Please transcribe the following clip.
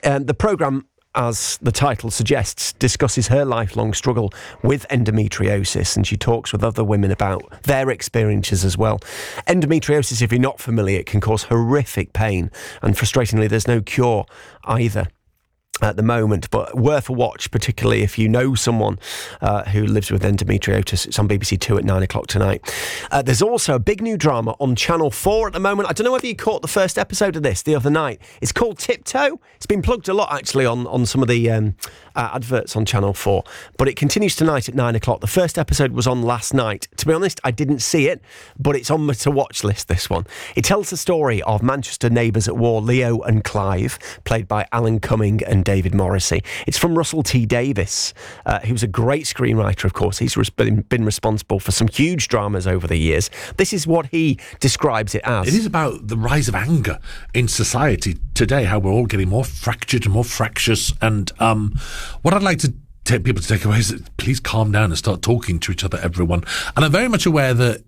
The programme, as the title suggests, discusses her lifelong struggle with endometriosis, and she talks with other women about their experiences as well. Endometriosis, if you're not familiar, it can cause horrific pain, and frustratingly, there's no cure either at the moment, but worth a watch, particularly if you know someone who lives with endometriosis. It's on BBC Two at 9 o'clock tonight. There's also a big new drama on Channel 4 at the moment. I don't know whether you caught the first episode of this the other night. It's called Tiptoe. It's been plugged a lot, actually, on some of the adverts on Channel 4, but it continues tonight at 9 o'clock. The first episode was on last night. To be honest, I didn't see it, but it's on my to-watch list, this one. It tells the story of Manchester neighbours at war, Leo and Clive, played by Alan Cumming and David Morrissey. It's from Russell T Davies, who's a great screenwriter, of course. He's been responsible for some huge dramas over the years. This is what he describes it as. It is about the rise of anger in society today, how we're all getting more fractured and more fractious. And what I'd like to people to take away is that please calm down and start talking to each other, everyone. And I'm very much aware that